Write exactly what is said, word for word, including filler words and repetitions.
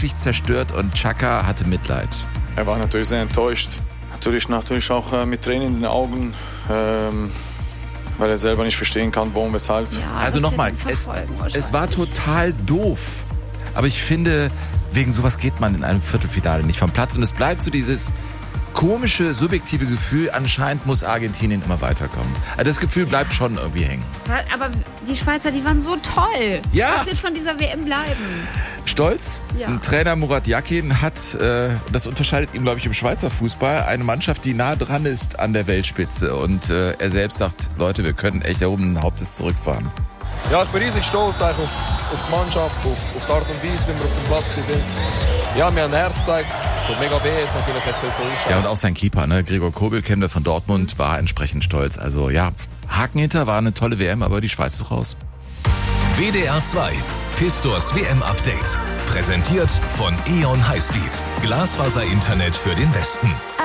wirklich zerstört und Xhaka hatte Mitleid. Er war natürlich sehr enttäuscht. Natürlich, natürlich auch äh, mit Tränen in den Augen, ähm, weil er selber nicht verstehen kann, warum, weshalb. Ja, also nochmal, es, es war total doof. Aber ich finde, wegen sowas geht man in einem Viertelfinale nicht vom Platz. Und es bleibt so dieses komische, subjektive Gefühl, anscheinend muss Argentinien immer weiterkommen. Also das Gefühl bleibt schon irgendwie hängen. Aber die Schweizer, die waren so toll. Ja. Was wird von dieser W M bleiben? Stolz. Ja. Ein Trainer Murat Yakin hat, äh, das unterscheidet ihn, glaube ich, im Schweizer Fußball, eine Mannschaft, die nah dran ist an der Weltspitze. Und äh, er selbst sagt, Leute, wir können echt erhobenen Hauptes zurückfahren. Ja, ich bin riesig stolz auf, auf die Mannschaft, auf, auf die Art und Weise, wie wir auf dem Platz sind. Ja, wir haben ein Herz gezeigt. Tut mega weh, jetzt natürlich jetzt so ausschauen. Ja, und auch sein Keeper, ne? Gregor Kobel, kennen wir von Dortmund, war entsprechend stolz. Also ja, Haken hinter, war eine tolle W M, aber die Schweiz ist raus. W D R zwei, Pistors W M-Update. Präsentiert von E O N Highspeed. Glasfaser-Internet für den Westen.